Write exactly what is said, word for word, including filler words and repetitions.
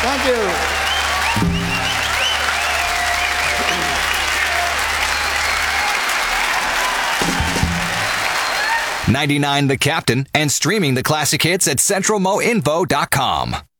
Thank you. ninety-nine The Captain and streaming the classic hits at central mo info dot com.